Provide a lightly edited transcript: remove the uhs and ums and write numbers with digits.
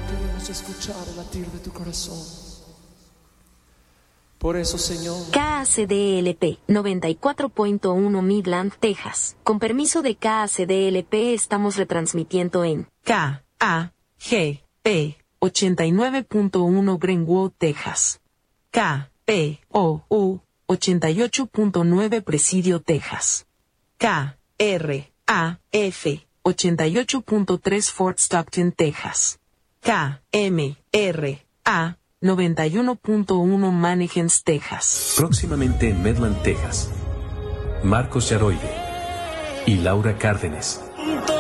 queremos escuchar el latir de tu corazón. Por eso, Señor. KACDLP 94.1 Midland, Texas. Con permiso de KACDLP estamos retransmitiendo en KAGP 89.1 Greenwood, Texas. KPOU 88.9 Presidio, Texas. KRAF 88.3 Fort Stockton, Texas. KMRA 91.1 Mannequins, Texas. Próximamente en Midland, Texas. Marcos Yaroide y Laura Cárdenas.